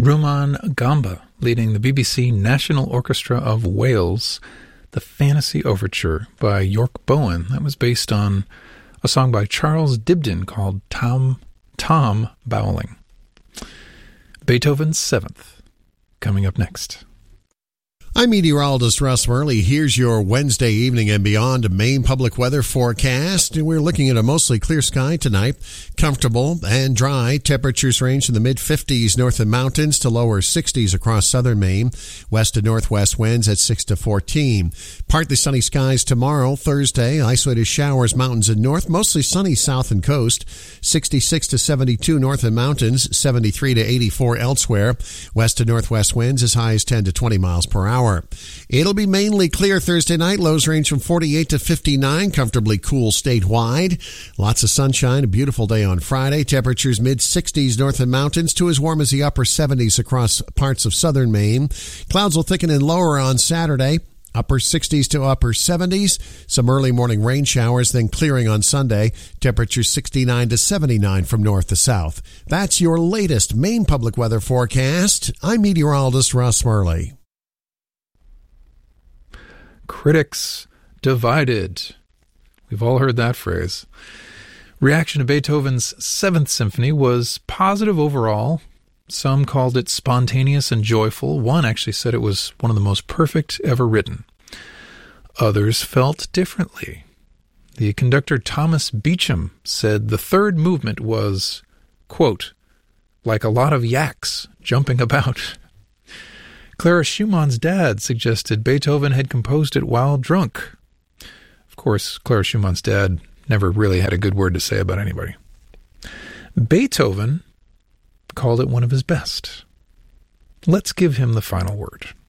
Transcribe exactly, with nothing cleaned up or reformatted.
Rumaan Gamba leading the B B C National Orchestra of Wales, the Fantasy Overture by York Bowen. That was based on a song by Charles Dibdin called Tom, Tom Bowling. Beethoven's Seventh, coming up next. I'm meteorologist Russ Murley. Here's your Wednesday evening and beyond Maine public weather forecast. We're looking at a mostly clear sky tonight. Comfortable and dry. Temperatures range in the mid-fifties north of mountains to lower sixties across southern Maine. West to northwest winds at six to fourteen. Partly sunny skies tomorrow, Thursday. Isolated showers mountains and north. Mostly sunny south and coast. sixty-six to seventy-two north and mountains. seventy-three to eighty-four elsewhere. West to northwest winds as high as ten to twenty miles per hour. It'll be mainly clear Thursday night. Lows range from forty-eight to fifty-nine. Comfortably cool statewide. Lots of sunshine. A beautiful day on Friday. Temperatures mid-sixties north of mountains to as warm as the upper seventies across parts of southern Maine. Clouds will thicken and lower on Saturday. Upper sixties to upper seventies. Some early morning rain showers, then clearing on Sunday. Temperatures sixty-nine to seventy-nine from north to south. That's your latest Maine public weather forecast. I'm meteorologist Russ Murley. Critics divided. We've all heard that phrase. Reaction to Beethoven's Seventh Symphony was positive overall. Some called it spontaneous and joyful. One actually said it was one of the most perfect ever written. Others felt differently. The conductor Thomas Beecham said the third movement was, quote, like a lot of yaks jumping about. Clara Schumann's dad suggested Beethoven had composed it while drunk. Of course, Clara Schumann's dad never really had a good word to say about anybody. Beethoven called it one of his best. Let's give him the final word.